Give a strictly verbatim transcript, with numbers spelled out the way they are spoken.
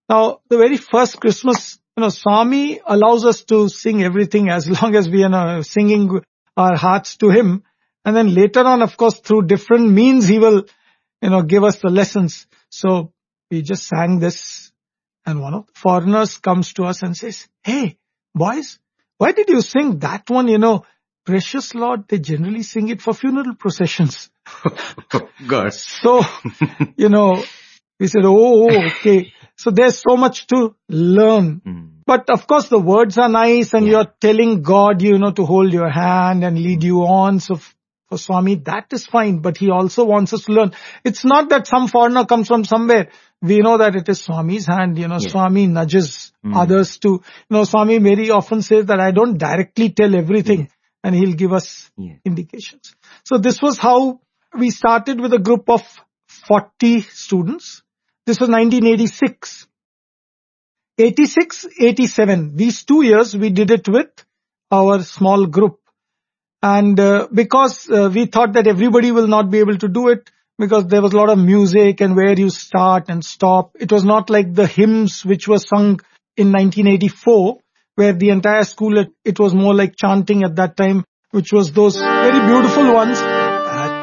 Now, the very first Christmas, you know, Swami allows us to sing everything as long as we are uh, singing our hearts to him. And then later on, of course, through different means, he will, you know, give us the lessons. So we just sang this, and one of the foreigners comes to us and says, "Hey, boys, why did you sing that one? You know, Precious Lord, they generally sing it for funeral processions." God. So, you know, we said, oh, okay. So there's so much to learn. Mm. But of course, the words are nice, and Yeah. you're telling God, you know, to hold your hand and lead you on. So f- for Swami, that is fine. But he also wants us to learn. It's not that some foreigner comes from somewhere. We know that it is Swami's hand. You know, Yeah. Swami nudges Mm. others to, you know, Swami very often says that I don't directly tell everything. Yeah. And he'll give us Yeah. indications. So this was how we started, with a group of forty students. This was nineteen eighty-six. eighty-six, eighty-seven. These two years we did it with our small group. And uh, because uh, we thought that everybody will not be able to do it, because there was a lot of music and where you start and stop. It was not like the hymns which were sung in nineteen eighty-four, where the entire school, it, it was more like chanting at that time, which was those very beautiful ones.